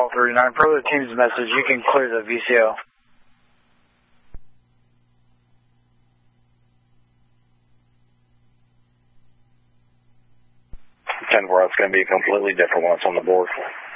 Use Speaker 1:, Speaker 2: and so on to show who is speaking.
Speaker 1: Hotel 39. Per the team's message, you can clear the VCO.
Speaker 2: 10-4, it's going to be a completely different one. It's on the board.